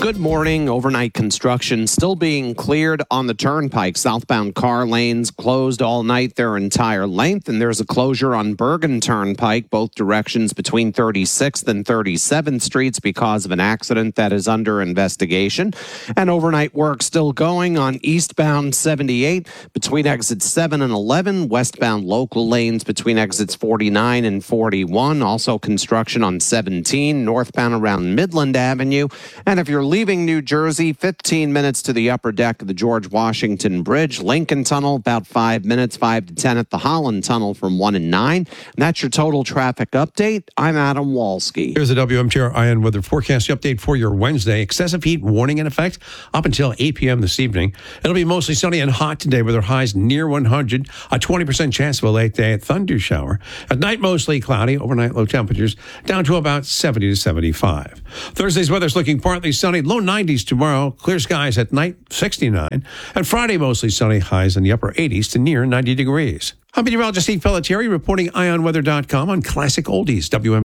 Good morning. Overnight construction still being cleared on the turnpike. Southbound car lanes closed all night their entire length, and there's a closure on Bergen Turnpike, both directions between 36th and 37th Streets because of an accident that is under investigation. And overnight work still going on eastbound 78 between exits 7 and 11, westbound local lanes between exits 49 and 41. Also construction on 17 northbound around Midland Avenue. And if you're leaving New Jersey, 15 minutes to the upper deck of the George Washington Bridge. Lincoln Tunnel, about 5 minutes, 5 to 10 at the Holland Tunnel from 1 and 9. And that's your total traffic update. I'm Adam Walski. Here's the WMTR Ion Weather Forecast update for your Wednesday. Excessive heat warning in effect up until 8 p.m. this evening. It'll be mostly sunny and hot today with our highs near 100, a 20% chance of a late-day thunder shower. At night, mostly cloudy. Overnight, low temperatures down to about 70 to 75. Thursday's weather's looking partly sunny. Low 90s tomorrow, clear skies at night, 69. And Friday, mostly sunny, highs in the upper 80s to near 90 degrees. I'm meteorologist Steve Pelletieri reporting IonWeather.com on Classic Oldies, WM.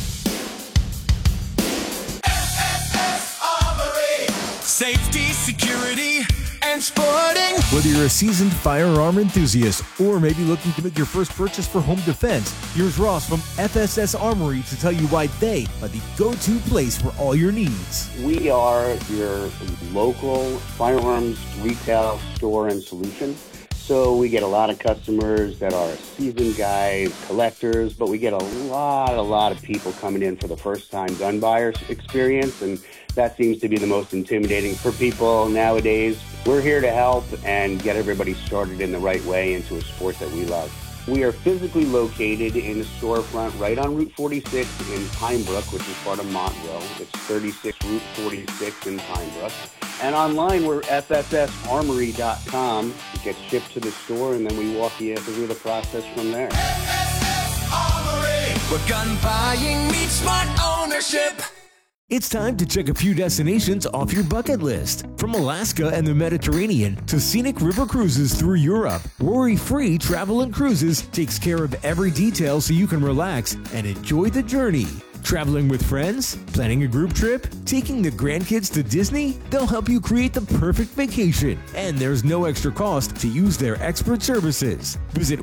Safety, security, and sporting. Whether you're a seasoned firearm enthusiast or maybe looking to make your first purchase for home defense, here's Ross from FSS Armory to tell you why they are the go-to place for all your needs. We are your local firearms retail store and solution. So we get a lot of customers that are seasoned guys, collectors, but we get a lot of people coming in for the first time gun buyer experience, and that seems to be the most intimidating for people nowadays. We're here to help and get everybody started in the right way into a sport that we love. We are physically located in a storefront right on Route 46 in Pine Brook, which is part of Montville. It's 36 Route 46 in Pine Brook. And online, we're FSSArmory.com. It gets shipped to the store, and then we walk you through the process from there. FSS Armory, where gun buying meets smart ownership. It's time to check a few destinations off your bucket list. From Alaska and the Mediterranean to scenic river cruises through Europe, Worry-Free Travel and Cruises takes care of every detail so you can relax and enjoy the journey. Traveling with friends? Planning a group trip? Taking the grandkids to Disney? They'll help you create the perfect vacation. And there's no extra cost to use their expert services. Visit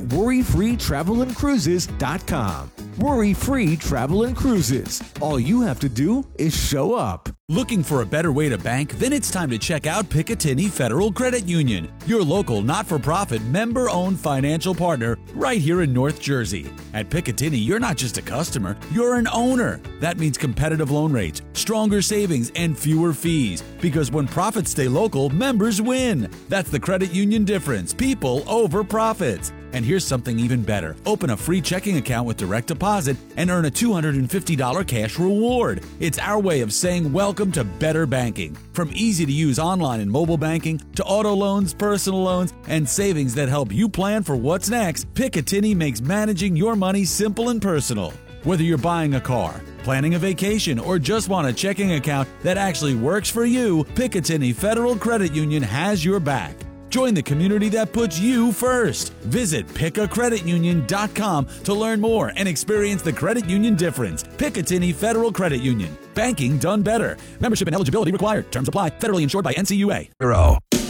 WorryFreeTravelandCruises.com. Worry-Free Travel and Cruises. All you have to do is show up. Looking for a better way to bank? Then it's time to check out Picatinny Federal Credit Union, your local not-for-profit member-owned financial partner right here in North Jersey. At Picatinny, you're not just a customer, you're an owner. That means competitive loan rates, stronger savings, and fewer fees. Because when profits stay local, members win. That's the credit union difference. People over profits. And here's something even better. Open a free checking account with direct deposit and earn a $250 cash reward. It's our way of saying welcome to better banking. From easy-to-use online and mobile banking to auto loans, personal loans, and savings that help you plan for what's next, Picatinny makes managing your money simple and personal. Whether you're buying a car, planning a vacation, or just want a checking account that actually works for you, Picatinny Federal Credit Union has your back. Join the community that puts you first. Visit PickACreditUnion.com to learn more and experience the credit union difference. Picatinny Federal Credit Union. Banking done better. Membership and eligibility required. Terms apply. Federally insured by NCUA.